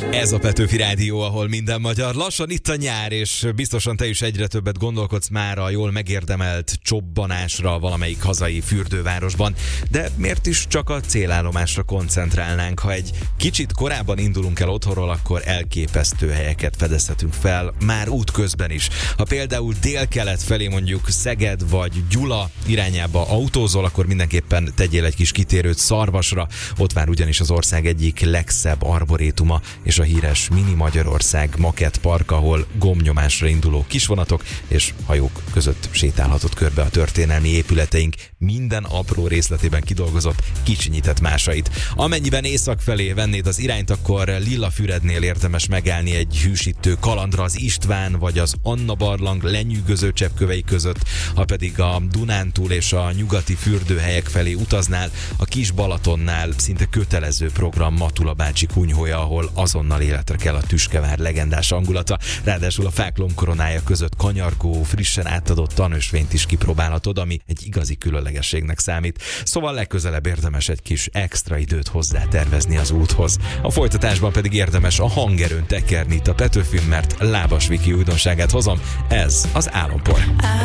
Ez a Petőfi Rádió, ahol minden magyar. Lassan itt a nyár, és biztosan te is egyre többet gondolkodsz már a jól megérdemelt csobbanásra valamelyik hazai fürdővárosban. De miért is csak a célállomásra koncentrálnánk? Ha egy kicsit korábban indulunk el otthonról, akkor elképesztő helyeket fedezhetünk fel, már útközben is. Ha például délkelet felé, mondjuk Szeged vagy Gyula irányába autózol, akkor mindenképpen tegyél egy kis kitérőt Szarvasra. Ott vár ugyanis az ország egyik legszebb arborétuma, és a híres Mini Magyarország Makett Park, ahol gombnyomásra induló kisvonatok és hajók között sétálhatott körbe a történelmi épületeink minden apró részletében kidolgozott, kicsinyített másait. Amennyiben észak felé vennéd az irányt, akkor Lillafürednél érdemes megállni egy hűsítő kalandra az István vagy az Anna barlang lenyűgöző cseppkövei között. Ha pedig a Dunántúl és a nyugati fürdőhelyek felé utaznál, a Kis Balatonnál szinte kötelező program Matula bácsi kunyhója, ahol azonnal életre kell a Tüskevár legendás hangulata. Ráadásul a fák lombkoronája között kanyargó, frissen átadott tanösvényt is kipróbálhatod, ami egy igazi különlegességnek számít. Szóval legközelebb érdemes egy kis extra időt hozzá tervezni az úthoz. A folytatásban pedig érdemes a hangerőn tekerni itt a Petőfin, mert Lábas Viki újdonságát hozom. Ez az Álompor.